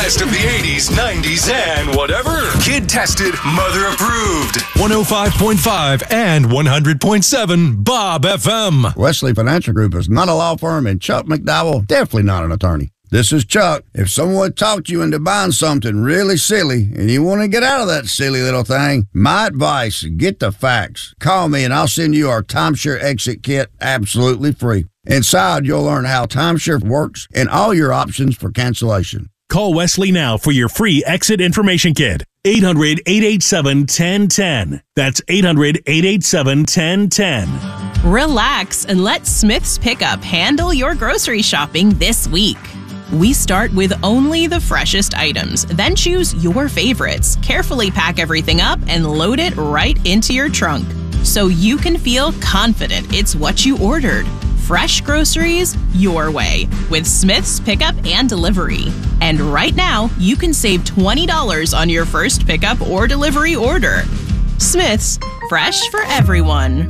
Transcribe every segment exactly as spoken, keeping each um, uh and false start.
best of the eighties, nineties, and whatever. Kid tested, mother approved. one oh five point five and one hundred point seven Bob F M. Wesley Financial Group is not a law firm, and Chuck McDowell, definitely not an attorney. This is Chuck. If someone talked you into buying something really silly and you want to get out of that silly little thing, my advice, get the facts. Call me and I'll send you our timeshare exit kit absolutely free. Inside, you'll learn how timeshare works and all your options for cancellation. Call Wesley now for your free exit information kit. eight hundred, eight eight seven, one zero one zero. That's eight hundred, eight eight seven, one zero one zero. Relax and let Smith's Pickup handle your grocery shopping this week. We start with only the freshest items, then choose your favorites, carefully pack everything up, and load it right into your trunk, so you can feel confident it's what you ordered. Fresh groceries your way with Smith's Pickup and Delivery. And right now, you can save twenty dollars on your first pickup or delivery order. Smith's, fresh for everyone.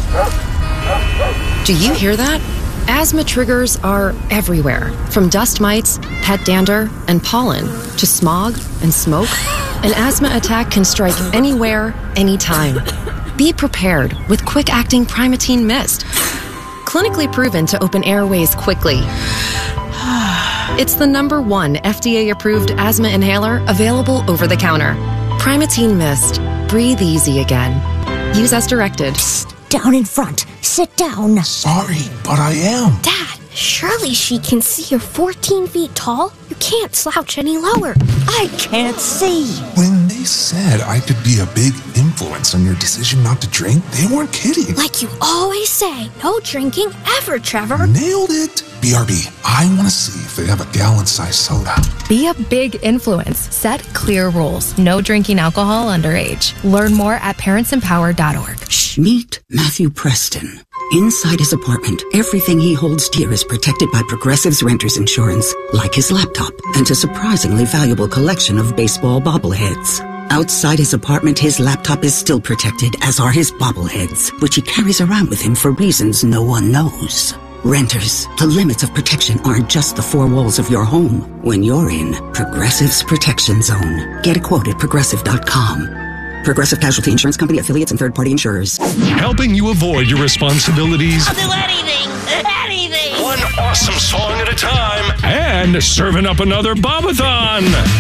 Do you hear that? Asthma triggers are everywhere, from dust mites, pet dander, and pollen, to smog and smoke. An asthma attack can strike anywhere, anytime. Be prepared with quick-acting Primatene Mist. Clinically proven to open airways quickly. It's the number one F D A-approved asthma inhaler available over the counter. Primatene Mist. Breathe easy again. Use as directed. Psst, down in front. Sit down. Sorry, but I am. Dad, surely she can see you're fourteen feet tall. You can't slouch any lower. I can't see. When they said I could be a big influence on your decision not to drink, they weren't kidding. Like you always say, no drinking ever, Trevor. Nailed it. B R B, I want to see if they have a gallon-sized soda. Be a big influence. Set clear rules. No drinking alcohol underage. Learn more at parents empower dot org. Shh. Meet Matthew Preston. Inside his apartment, everything he holds dear is protected by Progressive's renter's insurance, like his laptop and a surprisingly valuable collection of baseball bobbleheads. Outside his apartment, his laptop is still protected, as are his bobbleheads, which he carries around with him for reasons no one knows. Renters, the limits of protection aren't just the four walls of your home. When you're in Progressive's Protection Zone, get a quote at progressive dot com. Progressive Casualty Insurance Company, affiliates, and third-party insurers. Helping you avoid your responsibilities. I'll do anything, anything. One awesome song at a time. And serving up another Bobathon.